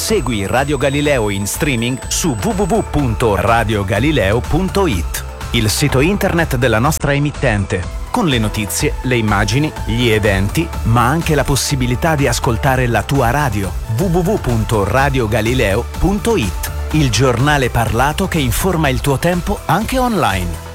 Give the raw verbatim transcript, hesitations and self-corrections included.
segui Radio Galileo in streaming su w w w punto radio galileo punto i t, il sito internet della nostra emittente, con le notizie, le immagini, gli eventi, ma anche la possibilità di ascoltare la tua radio. w w w punto radio galileo punto i t, il giornale parlato che informa il tuo tempo anche online.